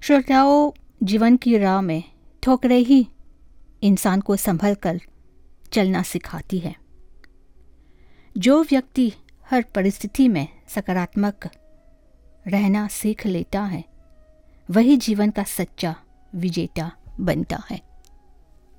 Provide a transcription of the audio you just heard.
श्रोताओं, जीवन की राह में ठोकरें ही इंसान को संभल कर चलना सिखाती है। जो व्यक्ति हर परिस्थिति में सकारात्मक रहना सीख लेता है, वही जीवन का सच्चा विजेता बनता है।